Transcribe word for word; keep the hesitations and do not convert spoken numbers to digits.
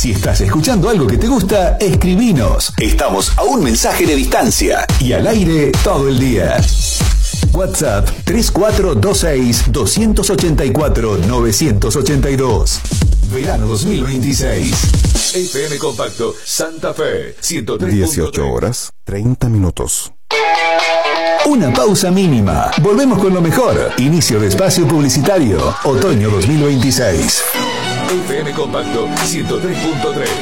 Si estás escuchando algo que te gusta, escribinos. Estamos a un mensaje de distancia y al aire todo el día. WhatsApp tres cuatro dos seis, dos ocho cuatro, nueve ocho dos. Verano dos mil veintiséis. F M Compacto Santa Fe ciento tres punto tres. dieciocho horas, treinta minutos. Una pausa mínima. Volvemos con lo mejor. Inicio de espacio publicitario. Otoño dos mil veintiséis. F M Compacto ciento tres punto tres.